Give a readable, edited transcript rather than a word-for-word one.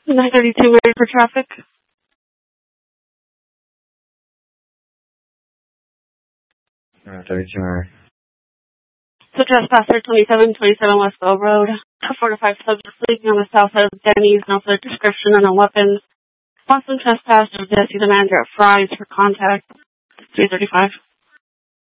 932 Mary for traffic. Alright, 32 Mary. So trespasser 2727 Westville Road. 4 to 5 subjects sleeping on the south side of Denny's. No further description and no weapons. Boston trespass of Jesse the manager at Fry's for contact. 335.